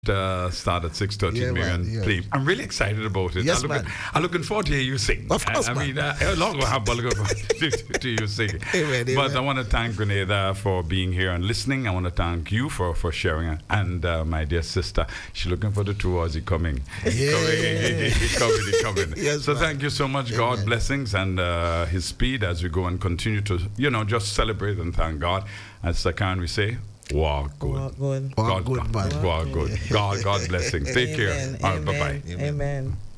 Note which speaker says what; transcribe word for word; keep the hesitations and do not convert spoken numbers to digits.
Speaker 1: Uh, start at six thirty,
Speaker 2: Yeah,
Speaker 1: Miriam,
Speaker 2: man, yeah.
Speaker 1: please. I'm really excited about it.
Speaker 2: Yes,
Speaker 1: I'm looking,
Speaker 2: man.
Speaker 1: I'm looking forward to hear you sing.
Speaker 2: Of course,
Speaker 1: I, I
Speaker 2: man.
Speaker 1: mean, uh, how long will I have to look forward to, to you sing?
Speaker 2: Amen,
Speaker 1: But
Speaker 2: amen.
Speaker 1: I want to thank Grenada for being here and listening. I want to thank you for, for sharing. And uh, my dear sister, she's looking for the tours. He coming. He
Speaker 2: Yeah.
Speaker 1: coming. He coming. He coming.
Speaker 2: Yes,
Speaker 1: so
Speaker 2: man.
Speaker 1: thank you so much. God
Speaker 2: Amen.
Speaker 1: blessings and uh, His speed as we go and continue to, you know, just celebrate and thank God. As uh, can we say? Walk good.
Speaker 3: Walk good.
Speaker 2: Walk
Speaker 1: God,
Speaker 2: good, man.
Speaker 1: Walk good. God, God blessings. Take care.
Speaker 3: Amen.
Speaker 1: All right,
Speaker 3: Amen.
Speaker 1: bye-bye.
Speaker 3: Amen.